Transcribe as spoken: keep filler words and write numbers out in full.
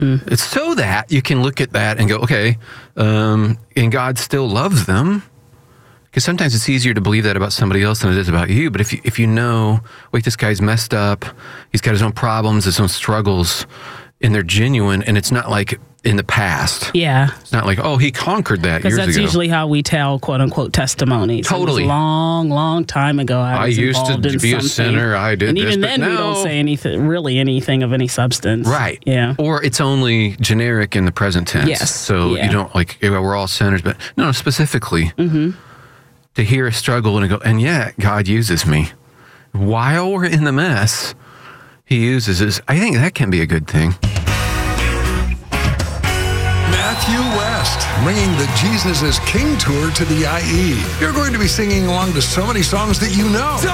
Mm. It's so that you can look at that and go, okay, um, and God still loves them. Because sometimes it's easier to believe that about somebody else than it is about you. But if you, if you know, wait, this guy's messed up, he's got his own problems, his own struggles, and they're genuine, and it's not like in the past. Yeah. It's not like, oh, he conquered that years ago. Because that's usually how we tell quote-unquote testimonies. Totally. It was a long, long time ago. I, I was used to involved in be something. a sinner. I did and this, even but then, now... we don't say anything, really anything of any substance. Right. Yeah. Or it's only generic in the present tense. Yes. So Yeah. you don't like, yeah, we're all sinners, but no, no specifically. Mm-hmm. To hear a struggle and go, and yet God uses me. While we're in the mess, he uses us. I think that can be a good thing. Matthew West, bringing the Jesus is King tour to the I E. You're going to be singing along to so many songs that you know.